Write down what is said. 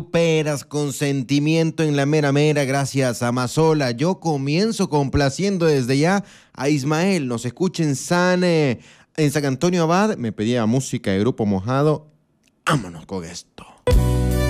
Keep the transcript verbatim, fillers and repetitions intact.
Peras con sentimiento en la mera mera, gracias a Mazola. Yo comienzo complaciendo desde ya a Ismael. Nos escucha en San, eh, en San Antonio Abad. Me pedía música de Grupo Mojado. Vámonos con esto.